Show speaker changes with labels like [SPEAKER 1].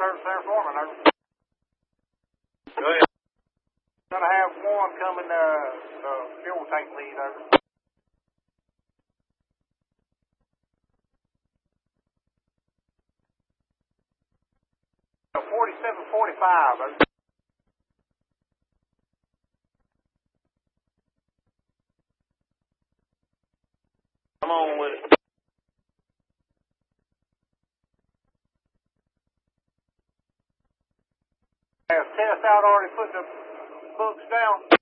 [SPEAKER 1] service there for me, over.
[SPEAKER 2] Go ahead.
[SPEAKER 1] Gonna have one coming, the fuel tank lead, over. 4745, over.
[SPEAKER 2] Come on with it.
[SPEAKER 1] Has Test out already put the books down?